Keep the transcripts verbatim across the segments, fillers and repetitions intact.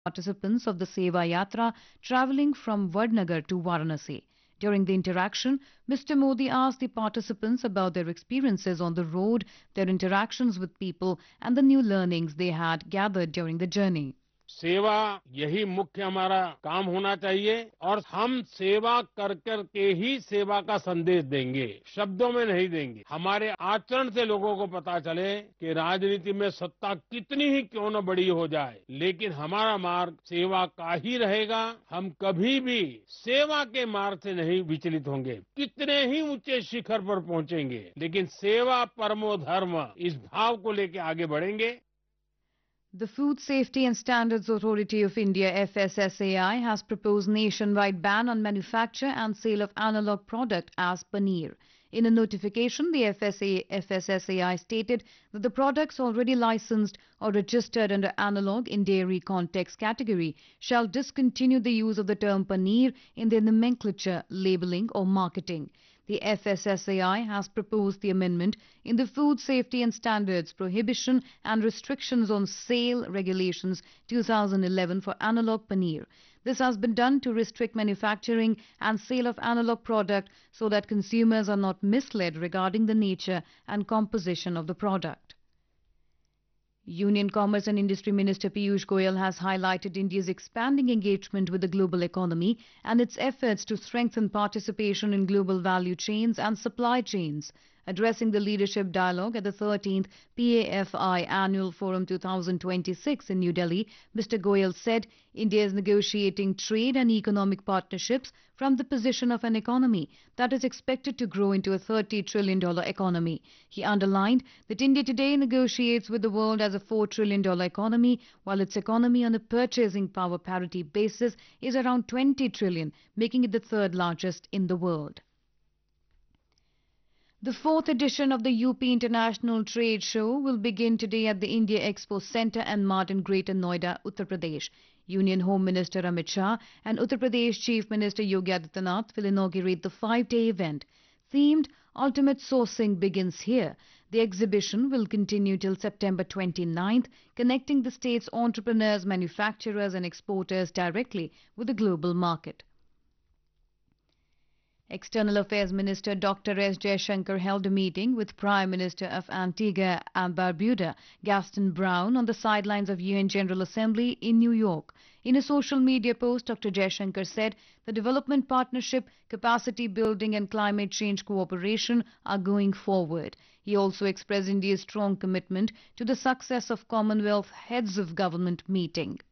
participants of the Seva Yatra travelling from Vadnagar to Varanasi. During the interaction, Mister Modi asked the participants about their experiences on the road, their interactions with people, and the new learnings they had gathered during the journey. सेवा यही मुख्य हमारा काम होना चाहिए और हम सेवा कर कर के ही सेवा का संदेश देंगे, शब्दों में नहीं देंगे। हमारे आचरण से लोगों को पता चले कि राजनीति में सत्ता कितनी ही क्यों न बड़ी हो जाए, लेकिन हमारा मार्ग सेवा का ही रहेगा। हम कभी भी सेवा के मार्ग से नहीं विचलित होंगे। कितने ही ऊंचे शिखर पर पहुंचेंगे, लेकिन सेवा परमो धर्म इस भाव को लेकर आगे बढ़ेंगे। The Food Safety and Standards Authority of India F S S A I has proposed nationwide ban on manufacture and sale of analog product as paneer. In a notification, the F S S A I stated that the products already licensed or registered under analog in dairy context category shall discontinue the use of the term paneer in their nomenclature, labeling or marketing. The F S S A I has proposed the amendment in the Food Safety and Standards Prohibition and Restrictions on Sale Regulations two thousand eleven for analog paneer. This has been done to restrict manufacturing and sale of analog product so that consumers are not misled regarding the nature and composition of the product. Union Commerce and Industry Minister Piyush Goyal has highlighted India's expanding engagement with the global economy and its efforts to strengthen participation in global value chains and supply chains. Addressing the leadership dialogue at the thirteenth P A F I Annual Forum two thousand twenty-six in New Delhi, Mister Goyal said India is negotiating trade and economic partnerships from the position of an economy that is expected to grow into a thirty trillion dollars economy. He underlined that India today negotiates with the world as a four trillion dollars economy, while its economy on a purchasing power parity basis is around twenty trillion dollars, making it the third largest in the world. The fourth edition of the U P International Trade Show will begin today at the India Expo Centre and Mart in Greater Noida, Uttar Pradesh. Union Home Minister Amit Shah and Uttar Pradesh Chief Minister Yogi Adityanath will inaugurate the five-day event. Themed Ultimate Sourcing begins here. The exhibition will continue till September twenty-ninth, connecting the state's entrepreneurs, manufacturers and exporters directly with the global market. External Affairs Minister Doctor S Jaishankar held a meeting with Prime Minister of Antigua and Barbuda, Gaston Brown, on the sidelines of U N General Assembly in New York. In a social media post, Doctor Jaishankar said the development partnership, capacity building and climate change cooperation are going forward. He also expressed India's strong commitment to the success of Commonwealth Heads of Government meeting.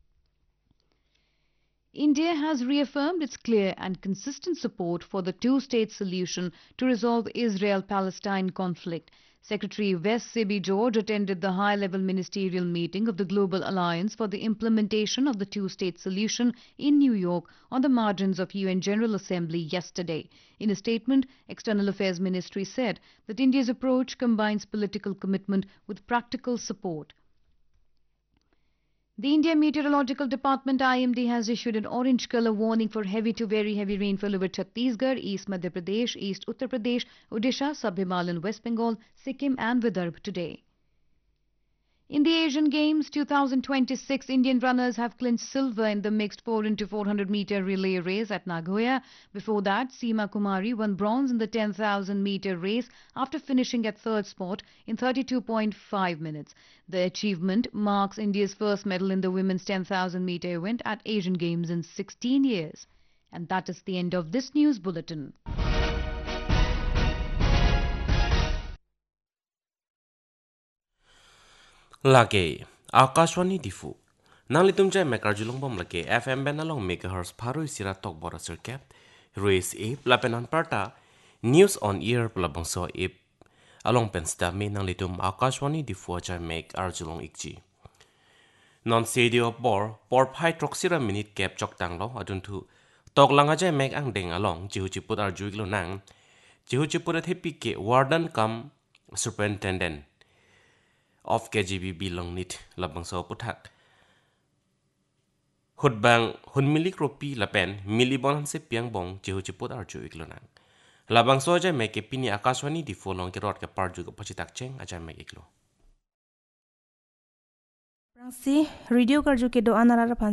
India has reaffirmed its clear and consistent support for the two-state solution to resolve the Israel-Palestine conflict. Secretary West Sibi George attended the high-level ministerial meeting of the Global Alliance for the Implementation of the Two-State Solution in New York on the margins of U N General Assembly yesterday. In a statement, External Affairs Ministry said that India's approach combines political commitment with practical support. The India Meteorological Department I M D has issued an orange color warning for heavy to very heavy rainfall over Chhattisgarh, East Madhya Pradesh, East Uttar Pradesh, Odisha, Sub-Himalayan West Bengal, Sikkim and Vidarbha today. In the Asian Games two thousand twenty-six, Indian runners have clinched silver in the mixed four into four hundred meter relay race at Nagoya. Before that, Seema Kumari won bronze in the ten thousand meter race after finishing at third spot in thirty-two point five minutes. The achievement marks India's first medal in the women's ten thousand meter event at Asian Games in sixteen years. And that is the end of this news bulletin. Lage Akashwani Difu Nali tumjai mekar julong bom lage F M ben along megahertz pharu sira tok bora circuit race a plapenan parta news on ear plabangso a along pensta me nang litum Akashwani Difu jai mek arjulong ikji non sedio bor por phai troxira minute cap chok tang lo adun thu tok langa jai mek ang deng along jihu chiput arju iglo nang jihu chiput hepi ke warden kam superintendent of K G B bilang nit labang so putak hudbang hun milik ropi lapen milibon se piang bong jehu chiput arju iklonang labang so jai me ke pini Akashwani Difu long ke rot ke parju ko pachitak cheng aja me iklo Prangsi radio karju ke do anara